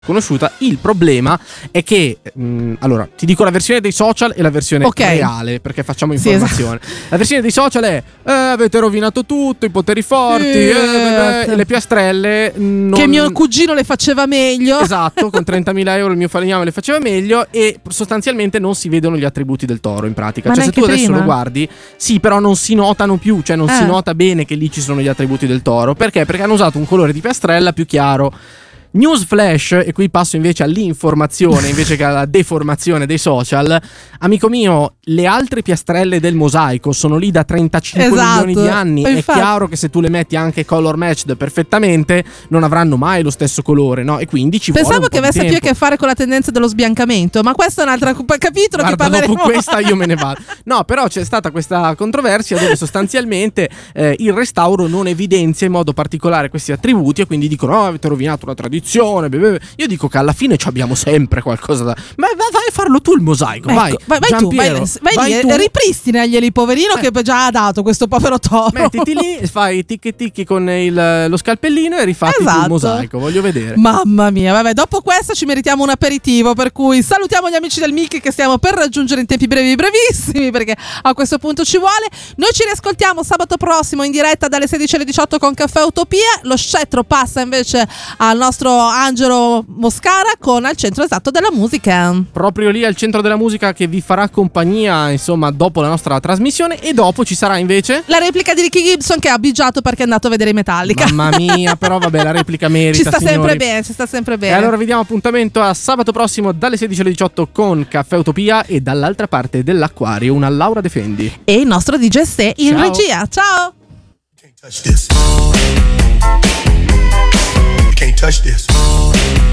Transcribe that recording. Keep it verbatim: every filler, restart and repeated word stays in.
conosciuta. Il problema è che mh, allora ti dico la versione dei social e la versione okay. reale, perché facciamo informazione. Sì, esatto. La versione dei social è eh, avete rovinato tutto, i poteri forti, sì, eh, beh, beh, e le piastrelle non... che mio cugino le faceva meglio. Esatto, con trentamila euro il mio falegname le faceva meglio, e sostanzialmente non si vedono gli attributi del toro in pratica. Ma cioè se tu adesso prima. lo guardi, sì, però non si notano più, cioè non eh. si nota bene che lì ci sono gli attributi del toro. Perché? Perché hanno usato un colore di piastrella più chiaro. News flash, e qui passo invece all'informazione invece che alla deformazione dei social. Amico mio, le altre piastrelle del mosaico sono lì da trentacinque esatto. milioni di anni. Infatti. È chiaro che se tu le metti anche color matched perfettamente non avranno mai lo stesso colore, no? E quindi ci pensavo vuole un che po' avesse di più a tempo. che fare con la tendenza dello sbiancamento, ma questo è un altro capitolo. Guarda, che parleremo dopo questa io me ne vado. No, però c'è stata questa controversia dove sostanzialmente eh, il restauro non evidenzia in modo particolare questi attributi, e quindi dicono oh, avete rovinato una tradizione, beh, beh. Io dico che alla fine ci abbiamo sempre qualcosa da... Ma vai a farlo tu il mosaico, ecco, vai. Vai, vai tu, vai, vai, vai lì, tu. Ripristinaglieli poverino eh. che già ha dato questo povero toro. Mettiti lì, fai ticchi ticchi con il, lo scalpellino e rifatti esatto. il mosaico, voglio vedere. Mamma mia, vabbè, dopo questo ci meritiamo un aperitivo, per cui salutiamo gli amici del Mic che stiamo per raggiungere in tempi brevi brevissimi, perché a questo punto ci vuole. Noi ci riascoltiamo sabato prossimo in diretta dalle sedici alle diciotto con Caffè Utopia. Lo scettro passa invece al nostro Angelo Moscara con Al centro esatto della musica. Proprio lì al centro della musica, che vi farà compagnia insomma dopo la nostra trasmissione. E dopo ci sarà invece la replica di Ricky Gibson, che ha bigiato perché è andato a vedere i Metallica. Mamma mia, però vabbè, la replica merita. Ci sta signori. sempre bene, ci sta sempre bene. E allora vi diamo appuntamento a sabato prossimo dalle sedici alle diciotto con Caffè Utopia, e dall'altra parte dell'acquario una Laura Defendi e il nostro D J Ste in Ciao. regia. Ciao. Can't touch this. You can't touch this.